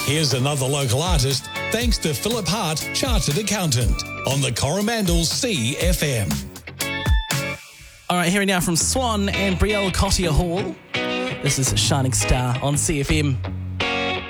Here's another local artist, thanks to Philip Hart, Chartered Accountant, on the Coromandel CFM. All right, hearing now from Swan and Brielle Cottier Hall. This is Shining Star on CFM.